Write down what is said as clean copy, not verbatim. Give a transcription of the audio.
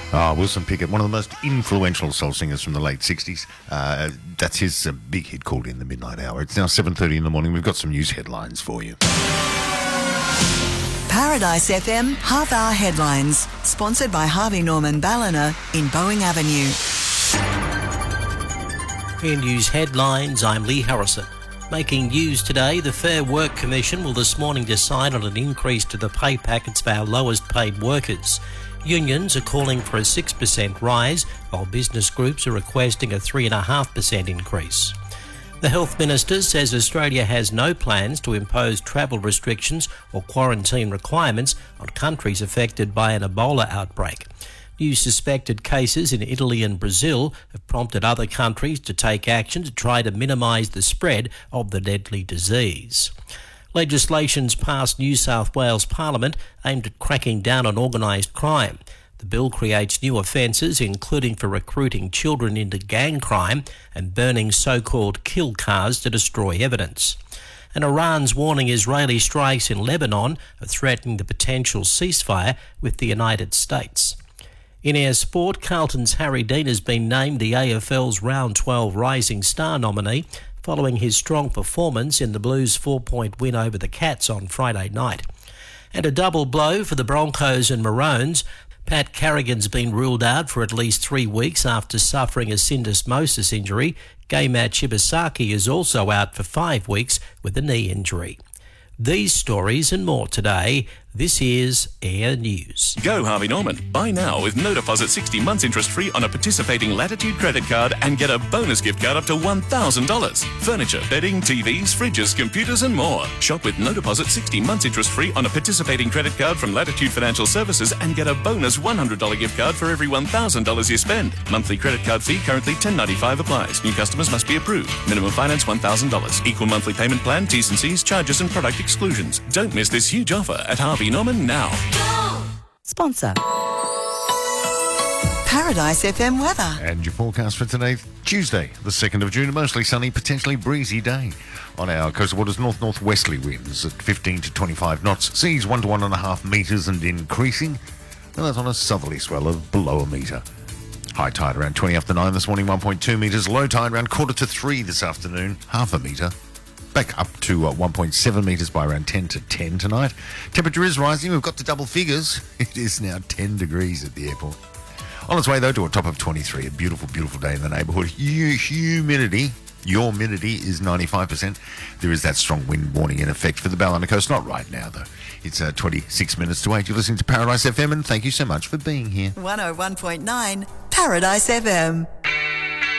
Wilson Pickett, one of the most influential soul singers from the late 60s. That's his big hit called In the Midnight Hour. It's now 7:30 in the morning. We've got some news headlines for you. Paradise FM half-hour headlines, sponsored by Harvey Norman Ballina in Boeing Avenue. In news headlines, I'm Lee Harrison. Making news today, the Fair Work Commission will this morning decide on an increase to the pay packets of our lowest paid workers. Unions are calling for a 6% rise, while business groups are requesting a 3.5% increase. The Health Minister says Australia has no plans to impose travel restrictions or quarantine requirements on countries affected by an Ebola outbreak. New suspected cases in Italy and Brazil have prompted other countries to take action to try to minimise the spread of the deadly disease. Legislation's passed New South Wales Parliament aimed at cracking down on organised crime. The bill creates new offences, including for recruiting children into gang crime and burning so-called kill cars to destroy evidence. And Iran's warning Israeli strikes in Lebanon are threatening the potential ceasefire with the United States. In our sport, Carlton's Harry Dean has been named the AFL's Round 12 Rising Star nominee following his strong performance in the Blues' 4-point win over the Cats on Friday night. And a double blow for the Broncos and Maroons. Pat Carrigan's been ruled out for at least 3 weeks after suffering a syndesmosis injury. Gaymat Shibasaki is also out for 5 weeks with a knee injury. These stories and more today. This is Air News. Go Harvey Norman. Buy now with no deposit 60 months interest free on a participating Latitude credit card and get a bonus gift card up to $1,000. Furniture, bedding, TVs, fridges, computers and more. Shop with no deposit 60 months interest free on a participating credit card from Latitude Financial Services and get a bonus $100 gift card for every $1,000 you spend. Monthly credit card fee currently $10.95 applies. New customers must be approved. Minimum finance $1,000. Equal monthly payment plan, T's and C's, charges and product exclusions. Don't miss this huge offer at Harvey Norman now. Sponsor. Paradise FM weather. And your forecast for today, Tuesday, the 2nd of June, a mostly sunny, potentially breezy day. On our coastal waters, north-northwesterly winds at 15 to 25 knots, seas 1 to 1.5 metres and increasing, and that's on a southerly swell of below a metre. High tide around 20 after 9 this morning, 1.2 metres. Low tide around 2 to 3 this afternoon, half a metre. Back up to 1.7 metres by around 10 to 10 tonight. Temperature is rising. We've got to double figures. It is now 10 degrees at the airport. On its way, though, to a top of 23. A beautiful, beautiful day in the neighbourhood. Humidity is 95%. There is that strong wind warning in effect for the Ballina Coast. Not right now, though. It's 26 minutes to 8. You're listening to Paradise FM, and thank you so much for being here. 101.9 Paradise FM.